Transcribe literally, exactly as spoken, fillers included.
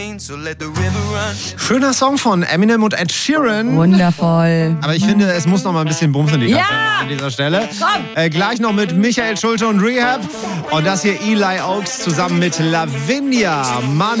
Schöner Song von Eminem und Ed Sheeran. Wundervoll. Aber ich finde, es muss noch mal ein bisschen Bums in die Kasse Ja! an dieser Stelle. Äh, gleich noch mit Michael Schulte und Rehab. Und das hier Eli Oaks zusammen mit Lavinia. Money.